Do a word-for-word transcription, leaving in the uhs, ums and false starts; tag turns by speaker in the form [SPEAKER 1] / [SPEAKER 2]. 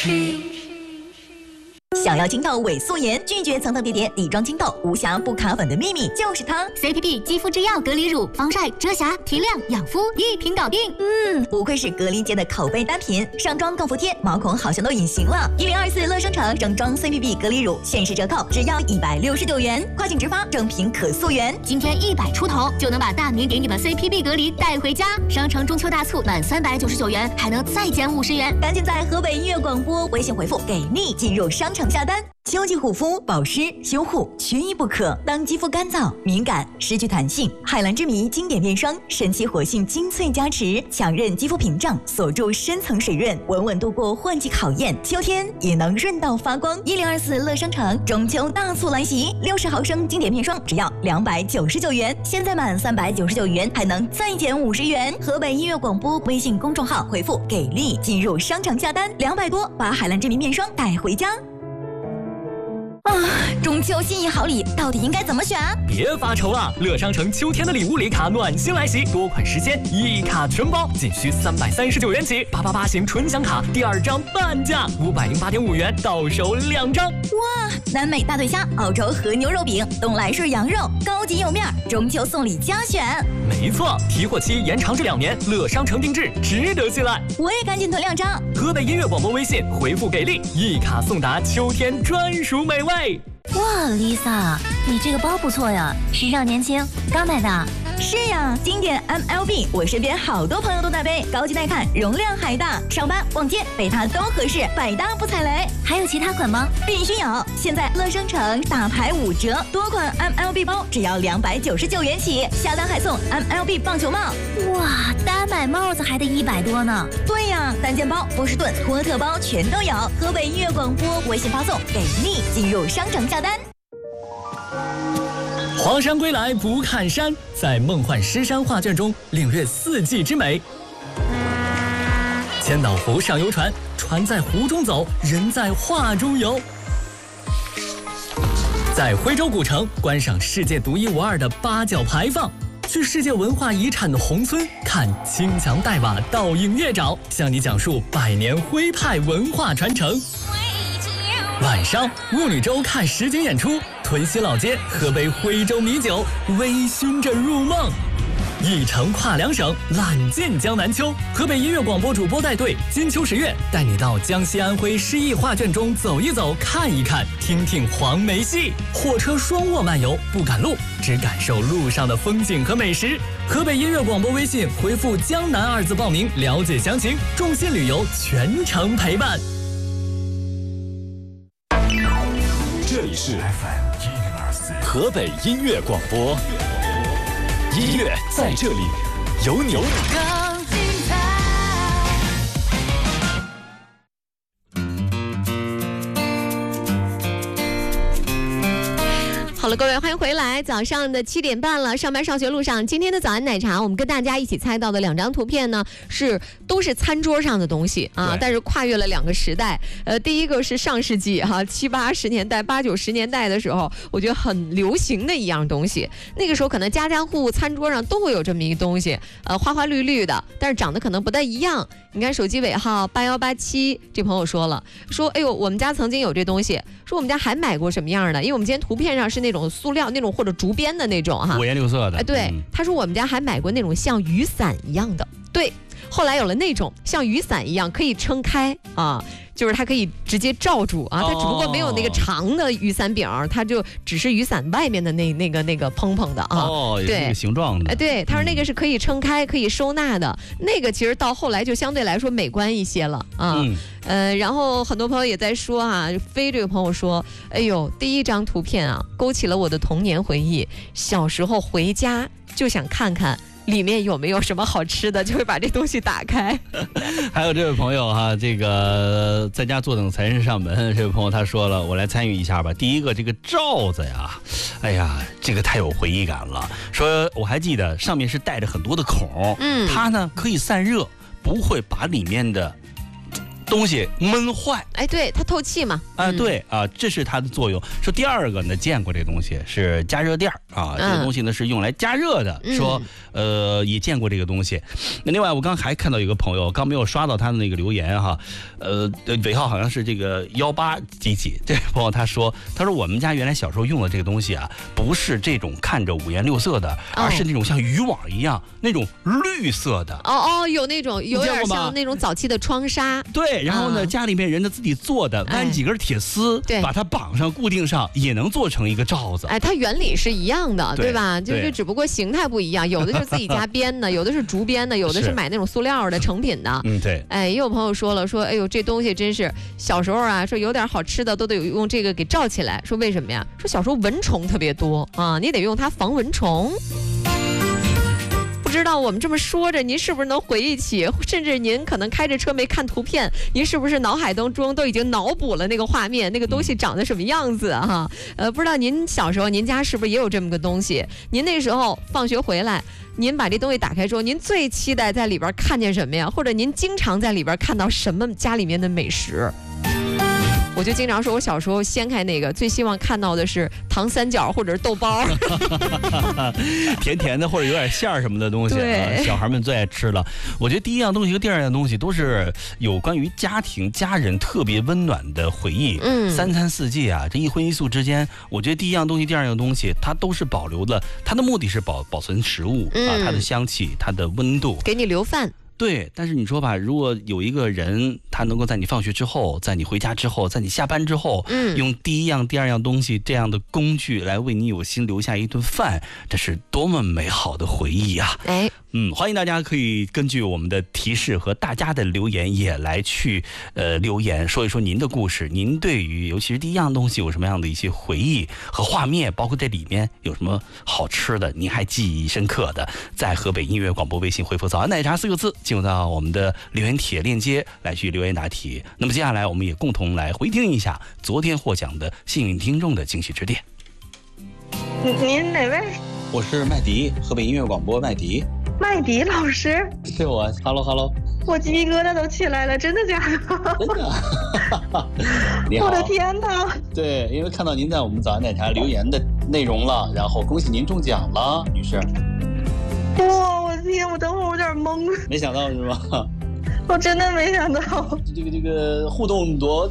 [SPEAKER 1] 想要清透伪素颜，拒绝层层叠叠底妆清透，无瑕不卡粉的秘密就是它
[SPEAKER 2] C P B 肌肤之钥隔离乳，防晒、遮瑕、提亮、养肤，一瓶搞定。
[SPEAKER 1] 嗯，不愧是隔离界的口碑单品，上妆更服帖，毛孔好像都隐形了。一零二四乐商城整装 C P B 隔离乳限时折扣，只要一百六十九元，跨境直发，正品可溯源。
[SPEAKER 2] 今天一百出头就能把大名鼎鼎的 C P B 隔离带回家。商城中秋大促满三百九十九元还能再减五十元，
[SPEAKER 1] 赶紧在河北音乐广播微信回复给力进入商城下单。秋季护肤保湿修护缺一不可。当肌肤干燥敏感失去弹性，海蓝之谜经典面霜神奇活性精粹加持，强韧肌肤屏障，锁住深层水润，稳稳度过换季考验，秋天也能润到发光。一零二四乐商城中秋大促来袭，六十毫升经典面霜只要两百九十九元，现在满三百九十九元还能再减五十元。河北音乐广播微信公众号回复给力进入商城下单，两百多把海蓝之谜面霜带回家。啊，中秋心意好礼到底应该怎么选？
[SPEAKER 3] 别发愁了，乐商城秋天的礼物礼卡暖心来袭，多款实现，一卡全包，仅需三百三十九元起。八八八型纯享卡第二张半价，五百零八点五元到手两张。
[SPEAKER 1] 哇，南美大腿虾、澳洲和牛肉饼、东来顺羊肉，高级有面，中秋送礼加选。
[SPEAKER 3] 没错，提货期延长至两年，乐商城定制，值得信赖。
[SPEAKER 1] 我也赶紧囤两张。
[SPEAKER 3] 河北音乐广播微信回复给力，一卡送达秋天专属美味。
[SPEAKER 4] 哇 ，Lisa， 你这个包不错呀，时尚年轻，刚买的。
[SPEAKER 1] 是呀，经典 M L B， 我身边好多朋友都在背，高级耐看，容量还大，上班逛街背它都合适，百搭不踩雷。
[SPEAKER 4] 还有其他款吗？
[SPEAKER 1] 必须有！现在乐商城大牌五折，多款 M L B 包只要两百九十九元起，下单还送 M L B 棒球帽。
[SPEAKER 4] 哇，单买帽子还得一百多呢。
[SPEAKER 1] 对呀，单肩包、波士顿、托特包全都有。河北音乐广播微信发送给力进入商城下单。
[SPEAKER 3] 黄山归来不看山，在梦幻诗山画卷中领略四季之美。千岛湖上游船，船在湖中走，人在画中游。在徽州古城观赏世界独一无二的八角牌坊，去世界文化遗产的宏村看青墙黛瓦倒映月沼，向你讲述百年徽派文化传承。晚上雾女洲看实景演出，屯溪老街喝杯徽州米酒，微醺着入梦。一程跨两省，揽尽江南秋。河北音乐广播主播带队，金秋十月带你到江西安徽诗意画卷中走一走，看一看，听听黄梅戏。火车双卧漫游，不赶路，只感受路上的风景和美食。河北音乐广播微信回复江南二字报名，了解详情。众信旅游全程陪伴。
[SPEAKER 5] 这里是 F M 一零二四河北音乐广播，音乐在这里，有你。
[SPEAKER 6] 好了，各位欢迎回来，早上的七点半了，上班上学路上，今天的早安奶茶，我们跟大家一起猜到的两张图片呢，是都是餐桌上的东西啊，但是跨越了两个时代。呃，第一个是上世纪哈、啊、七八十年代、八九十年代的时候，我觉得很流行的一样东西。那个时候可能家家户户餐桌上都会有这么一个东西，呃，花花绿绿的，但是长得可能不太一样。你看手机尾号八幺八七，这朋友说了，说哎呦，我们家曾经有这东西，说我们家还买过什么样的？因为我们今天图片上是那种。那种塑料那种或者竹编的那种哈，
[SPEAKER 7] 五颜六色的。
[SPEAKER 6] 哎，对，嗯、他说我们家还买过那种像雨伞一样的，对，后来有了那种像雨伞一样可以撑开啊，就是它可以直接罩住啊，它只不过没有那个长的雨伞柄，它就只是雨伞外面的那那个那个蓬蓬的啊，
[SPEAKER 7] 哦，
[SPEAKER 6] 对，
[SPEAKER 7] 那个形状的，
[SPEAKER 6] 哎，对，他说那个是可以撑开、可以收纳的，那个其实到后来就相对来说美观一些了啊。嗯呃，然后很多朋友也在说啊，飞这个朋友说，哎呦，第一张图片啊，勾起了我的童年回忆，小时候回家就想看看里面有没有什么好吃的，就会把这东西打开。
[SPEAKER 7] 还有这位朋友哈，这个在家坐等财神上门，这位朋友他说了，我来参与一下吧。第一个这个罩子呀，哎呀，这个太有回忆感了。说我还记得上面是带着很多的孔，嗯，它呢可以散热，不会把里面的东西闷坏。
[SPEAKER 6] 哎，对，它透气嘛。
[SPEAKER 7] 啊、呃，对啊，这是它的作用。说第二个呢，见过这个东西是加热垫啊，这个东西呢是用来加热的。嗯、说呃也见过这个东西。那另外我刚还看到一个朋友，刚没有刷到他的那个留言哈，呃尾号好像是这个幺八几几。这位朋友他说，他说我们家原来小时候用的这个东西啊，不是这种看着五颜六色的，而是那种像渔网一样那种绿色的。
[SPEAKER 6] 哦哦，有那种有点像那种早期的窗纱。
[SPEAKER 7] 对，然后呢，啊、家里面人的自己做的，弯几根铁丝，
[SPEAKER 6] 对、哎，
[SPEAKER 7] 把它绑上固定上，也能做成一个罩子。
[SPEAKER 6] 哎，它原理是一样的， 对, 对吧？就是只不过形态不一样，有的是自己家编的，有的是竹编的，有的是买那种塑料的成品的。
[SPEAKER 7] 嗯，对。
[SPEAKER 6] 哎，也有朋友说了，说哎呦这东西真是小时候啊，说有点好吃的都得用这个给罩起来。说为什么呀？说小时候蚊虫特别多啊，你得用它防蚊虫。不知道我们这么说着，您是不是能回忆起，甚至您可能开着车没看图片，您是不是脑海当中都已经脑补了那个画面，那个东西长得什么样子啊？呃，不知道您小时候您家是不是也有这么个东西？您那时候放学回来，您把这东西打开之后，您最期待在里边看见什么呀？或者您经常在里边看到什么家里面的美食？我就经常说，我小时候掀开那个，最希望看到的是糖三角或者是豆包，
[SPEAKER 7] 甜甜的或者有点馅儿什么的东西，啊，小孩们最爱吃了。我觉得第一样东西和第二样东西都是有关于家庭家人特别温暖的回忆。嗯，三餐四季啊，这一荤一素之间，我觉得第一样东西、第二样东西，它都是保留了，它的目的是保保存食物、嗯、啊，它的香气、它的温度，
[SPEAKER 6] 给你留饭。
[SPEAKER 7] 对，但是你说吧，如果有一个人，他能够在你放学之后，在你回家之后，在你下班之后，嗯，用第一样、第二样东西这样的工具来为你有心留下一顿饭，这是多么美好的回忆啊！哎，嗯，欢迎大家可以根据我们的提示和大家的留言也来去呃留言，说一说您的故事，您对于尤其是第一样东西有什么样的一些回忆和画面，包括在里面有什么好吃的，您还记忆深刻的，在河北音乐广播微信回复早安奶茶四个字，进入到我们的留言帖链接来去留言答题。那么接下来我们也共同来回听一下昨天获奖的幸运听众的惊喜致电。
[SPEAKER 8] 您哪位？
[SPEAKER 7] 我是麦迪，河北音乐广播麦迪。
[SPEAKER 8] 麦迪老师，
[SPEAKER 7] 是我。Hello Hello，
[SPEAKER 8] 我鸡皮疙瘩都起来了，真的假的？
[SPEAKER 7] 真的。你好。
[SPEAKER 8] 我的天哪！
[SPEAKER 7] 对，因为看到您在我们早安奶茶留言的内容了，然后恭喜您中奖了，女士。
[SPEAKER 8] 哇，我的天，我等会儿我有点懵。
[SPEAKER 7] 没想到是吧？
[SPEAKER 8] 我真的没想到。
[SPEAKER 7] 这个这个互动多